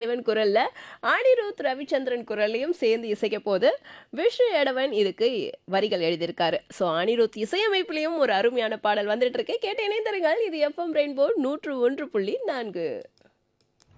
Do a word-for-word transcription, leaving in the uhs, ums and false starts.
தேவன் குரல்ல அனிருத் ரவிச்சந்திரன் குரல்லையும் சேர்ந்து இசைக்க போது விஷ்ணு எடவன் இதுக்கு வரிகள் எழுதியிருக்காரு. ஸோ அனிருத் இசையமைப்பிலையும் ஒரு அருமையான பாடல் வந்துட்டு இருக்கு. கேட்டு இணைந்திருங்கள். இது எஃப்எம் ரெயின்போ நூற்று ஒன்று புள்ளி நான்கு.